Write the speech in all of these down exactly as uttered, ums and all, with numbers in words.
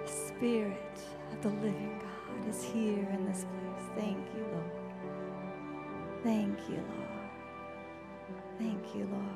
The Spirit of the living God is here in this place. Thank you, Lord. Thank you, Lord. Thank you, Lord.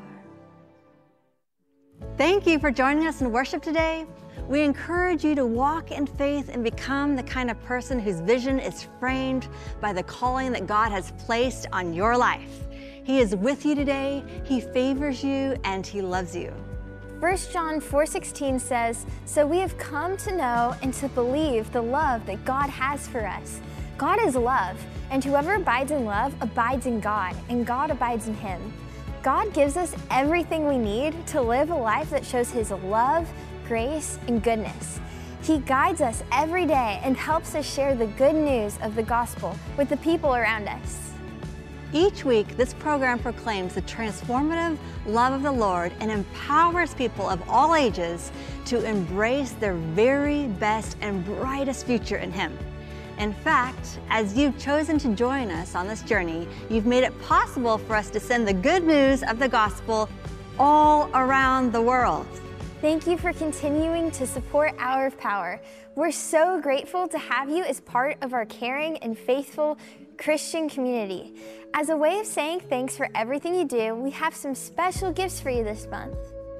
Thank you for joining us in worship today. We encourage you to walk in faith and become the kind of person whose vision is framed by the calling that God has placed on your life. He is with you today, He favors you, and He loves you. First John four sixteen says, "So we have come to know and to believe the love that God has for us. God is love, and whoever abides in love abides in God, and God abides in him." God gives us everything we need to live a life that shows His love, grace, and goodness. He guides us every day and helps us share the good news of the gospel with the people around us. Each week, this program proclaims the transformative love of the Lord and empowers people of all ages to embrace their very best and brightest future in Him. In fact, as you've chosen to join us on this journey, you've made it possible for us to send the good news of the gospel all around the world. Thank you for continuing to support Hour of Power. We're so grateful to have you as part of our caring and faithful Christian community. As a way of saying thanks for everything you do, we have some special gifts for you this month.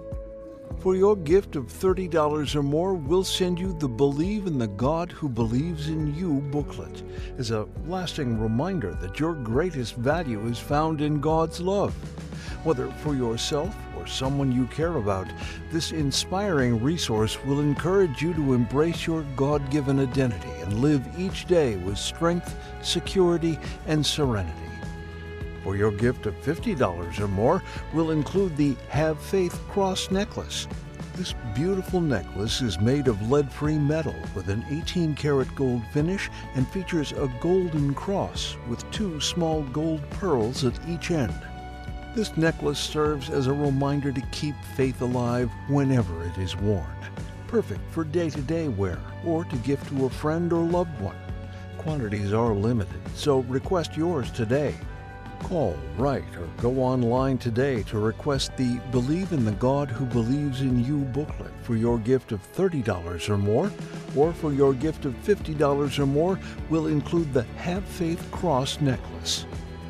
For your gift of thirty dollars or more, we'll send you the Believe in the God Who Believes in You booklet as a lasting reminder that your greatest value is found in God's love. Whether for yourself or someone you care about, this inspiring resource will encourage you to embrace your God-given identity and live each day with strength, security, and serenity. For your gift of fifty dollars or more, we'll include the Have Faith Cross Necklace. This beautiful necklace is made of lead-free metal with an eighteen karat gold finish and features a golden cross with two small gold pearls at each end. This necklace serves as a reminder to keep faith alive whenever it is worn. Perfect for day-to-day wear or to gift to a friend or loved one. Quantities are limited, so request yours today. Call, write, or go online today to request the Believe in the God Who Believes in You booklet for your gift of thirty dollars or more, or for your gift of fifty dollars or more, we'll include the Have Faith Cross Necklace.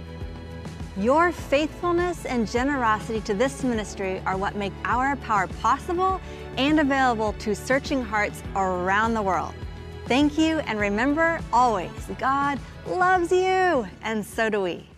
Your faithfulness and generosity to this ministry are what make Hour of Power possible and available to searching hearts around the world. Thank you, and remember always, God loves you, and so do we.